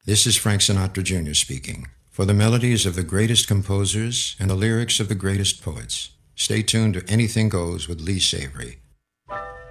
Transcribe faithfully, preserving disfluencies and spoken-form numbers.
This is Frank Sinatra Junior speaking. For the melodies of the greatest composers and the lyrics of the greatest poets, stay tuned to Anything Goes with Lee Savory.